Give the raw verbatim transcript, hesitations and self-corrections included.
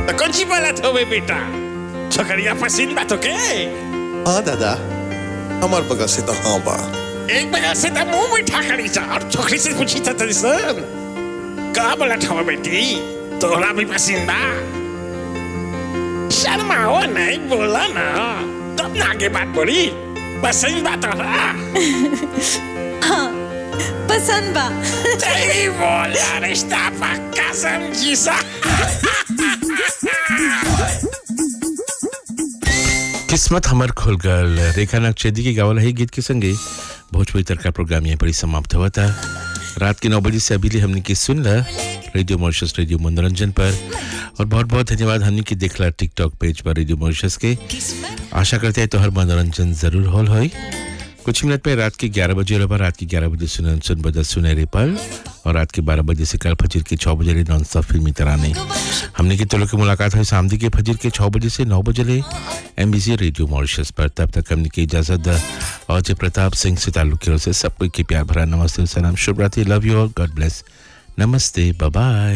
तो कौन सी बात हो बेटा छोकरिया पसंद बा तो के हाँ दादा हमार बगल से तो हाँ बा एक बगल से तो मुंह मीठा करी जा और छोकरी से पूछी था तेरी सन का बोला था बेटी तोरा भी पसंद बा शर्माओ नहीं बोला ना तब ना आगे बात बढ़ी पसंद बा तोरा हाँ पसंद बा तेरी बोला रिश्ता पक्का समझी सा किस्मत हमर खुल गल रेखा नक्शेदी के गावल है गीत के संगे भोजपुरी तड़का प्रोग्राम यहाँ पर समाप्त हुआ था रात के नौ बजे से अभी हमने की सुन ला रेडियो मॉरिशस रेडियो मनोरंजन पर और बहुत बहुत धन्यवाद हमने की देखला टिकटॉक पेज पर रेडियो मॉरिशस के आशा करते हैं तो हर मनोरंजन जरूर होल होई कुछ मिनट में रात के ग्यारह बजे और रात के ग्यारह बजे सुन सुन बजा सुनहरे पल और रात के बारह बजे से कल फजर के छः बजे नॉन स्टॉप फिल्मी तराने हमने की तो लोग की मुलाकात हुई शामदी के फजर के छः बजे से नौ बजे एमबीसी रेडियो मॉरिशस पर तब तक हमने की इजाज़त और जय प्रताप सिंह से ताल्लुक की ओर से सब कोई की प्यार भरा नमस्ते सलाम शुभ रात्रि love you all God bless नमस्ते बाय बाय